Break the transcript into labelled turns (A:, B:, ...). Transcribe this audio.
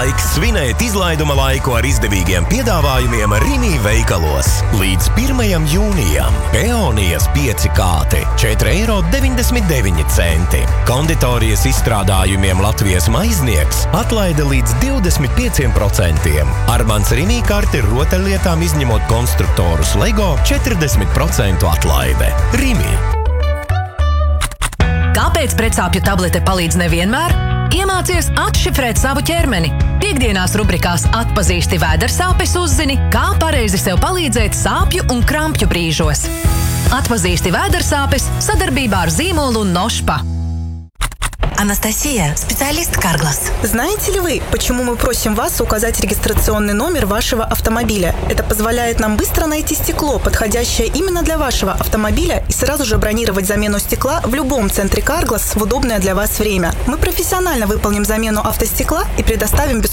A: Laiks svinēt izlaiduma laiku ar izdevīgiem piedāvājumiem Rimi veikalos. Līdz 1. jūnijam peonijas 5 kāti – 4,99 eiro. Konditorijas izstrādājumiem Latvijas maiznieks atlaide līdz 25%. Ar mans Rimi karti rotaļlietām izņemot konstruktorus Lego 40% atlaide. Rimi.
B: Kāpēc pretsāpju tablete palīdz nevienmēr? Iemācies atšifrēt savu ķermeni. Piektdienās rubrikās Atpazīsti vēdersāpes uzzini, kā pareizi sev palīdzēt sāpju un krampju brīžos. Atpazīsti vēdersāpes sadarbībā ar zīmolu Nošpa.
C: Анастасия, специалист Carglass.
D: Знаете ли вы, почему мы просим вас указать регистрационный номер вашего автомобиля? Это позволяет нам быстро найти стекло, подходящее именно для вашего автомобиля, и сразу же бронировать замену стекла в любом центре Carglass в удобное для вас время. Мы профессионально выполним замену автостекла и предоставим